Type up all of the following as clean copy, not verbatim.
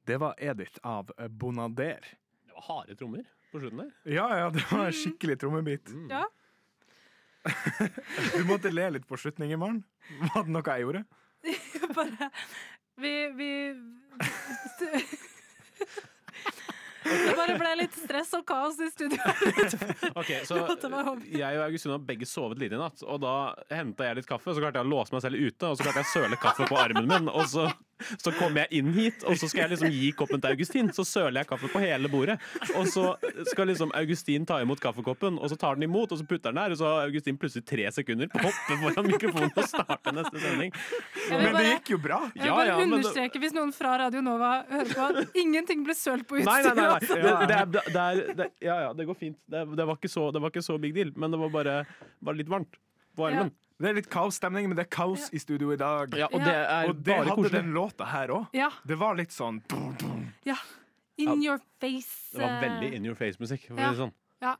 det var Edith av Bonader. Det var harde trommer på slutten der. Ja, det var en skikkelig trommebit. Ja. Du måtte le litt på slutningen, Maren. Var det noe jeg gjorde? Bare vi Det bare ble litt stress og kaos i studio. Ok, så jeg og Augustin har begge sovet lite i natt, og da hentet jeg litt kaffe, og så klarte jeg å låse meg selv ute, og så klarte jeg å søle kaffe på armen min, og så kom jeg inn hit, og så skal jeg liksom gi koppen til Augustin, så søler jeg kaffe på hele bordet, og så skal liksom Augustin ta imot kaffekoppen, og så tar den imot, og så putter den der, og så har Augustin plutselig 3 sekunder på å hoppe foran mikrofonen og starte neste sending. Men det gikk jo bra. Jeg vil bare understreke, hvis noen fra Radio Nova hører på, at ingenting ble sølt på utstyret. Nei. Det går fint. Det var ikke så big deal, men det var bare litt varmt på armen. Ja. Det litt kaosstemning, men det kaos i studio i dag. Ja, og det bare hadde koselig. den låta her også. Ja. Det var litt sånn Ja. In your face. Det var veldig in your face-musikk. Sånn. Ja.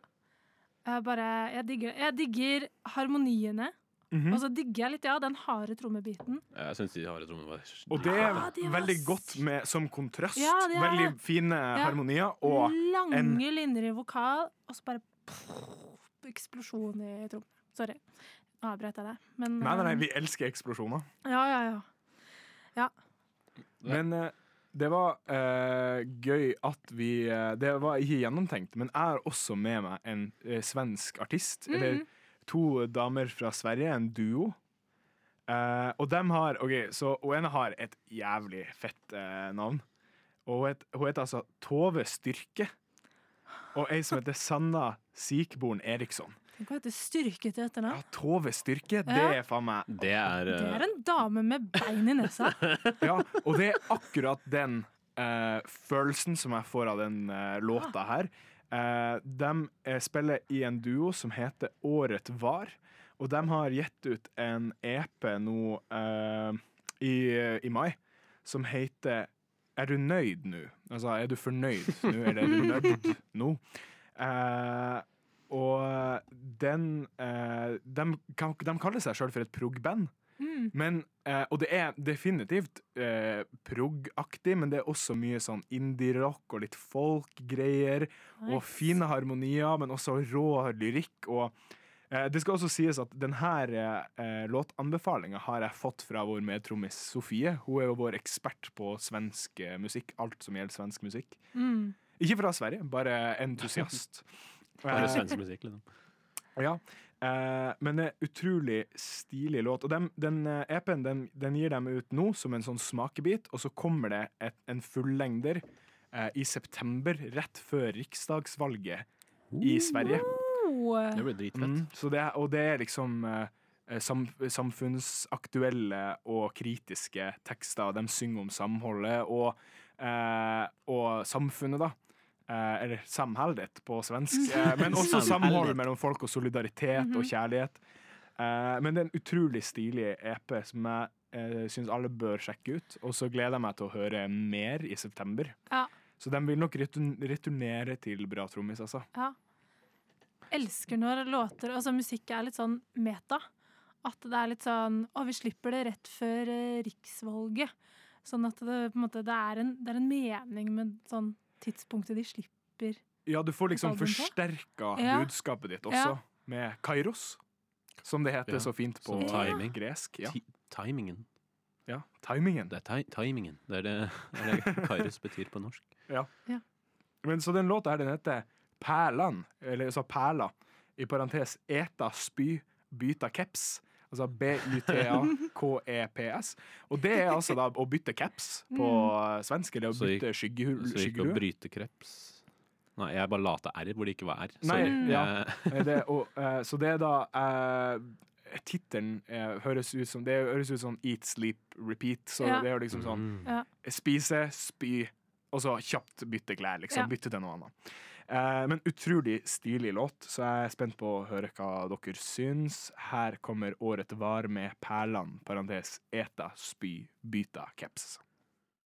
Jeg digger harmoniene. Og så digger jeg litt, den harde trommebiten. Jeg synes de harde trommene var Og det er veldig godt som kontrast. Ja, veldig fine harmonier. Og lange linjer i vokal, og så bare eksplosjon i trommene. Sorry, nå avbrøt jeg det. Men, nei, vi elsker eksplosjoner. Ja. Men det var gøy at vi det var ikke gjennomtenkt, men jeg har også med meg en svensk artist, eller 2 damer fra Sverige, en duo. Og dem har, og en har et jævlig fett navn. Og hun heter altså Tove Styrke. Og en som heter Sanna Sikborn Eriksson. Hva heter Styrke til etternavn? Ja, Tove Styrke, det er faen meg Det er en dame med bein i nesa. Ja, og det er akkurat den følelsen som jeg får av den låta her. De spiller i en duo som heter Året var, og de har gitt ut en EP nå i mai som heter Er du nøyd nå? Altså, er du fornøyd nå, eller er du nøyd nå? Og de kaller seg selv for et prog-band. Men, og det er definitivt prog-aktig, men det er også mye sånn indie-rock og litt folk-greier, og fine harmonier, men også rå lyrikk. Og det skal også sies at denne låtanbefalingen har jeg fått fra vår medtrommis Sofie. Hun er jo vår ekspert på svensk musikk, alt som gjelder svensk musikk. Ikke fra Sverige, bare entusiast. Bare svensk musikk, liksom. Ja, men det er utrolig stilig låt. Og den EP-en den gir dem ut nå som en sånn smakebit, og så kommer det en fullengder i september, rett før riksdagsvalget i Sverige. Det blir dritfett. Og det er liksom samfunnsaktuelle og kritiske tekster. De synger om samholdet og samfunnet, da. Eller samholdet på svensk, men også samhold mellom folk og solidaritet og kjærlighet. Men det er en utrolig stilig EP som jeg synes alle bør sjekke ut, og så gleder jeg meg til å høre mer i september. Ja. Så de vil nok returnere til bra trommis, altså. Ja. Elsker når låter, altså musikk er litt sånn meta. At det er litt sånn, vi slipper det rett før riksvalget. Sånn at det på en måte, det er en mening med sånn tidspunktet de slipper. Ja, du får liksom forsterka budskapet ditt også, med kairos, som det heter så fint på gresk. Ja. Timingen. Ja, timingen. Det er timingen. Det er det kairos betyr på norsk. Ja. Men så den låta her, den heter Pärlan, eller så Pärla, i parentes eta spy, byta keps. Altså BYTA-KEPS. Og det er altså da å bytte caps på svensk, eller å bytte skyggelue. Så ikke å bryte kreps. Nei, jeg bare lata R hvor det ikke var R. Så det er da tittelen høres ut som sånn Eat, Sleep, Repeat. Så det er liksom sånn spise, spy, og så kjapt bytte klær, liksom. Bytte til noe annet. Men utrolig stilig låt, så jeg er spent på å høre hva dere syns. Her kommer Året var med Pärlan, parentes eta, spy, byta, keps.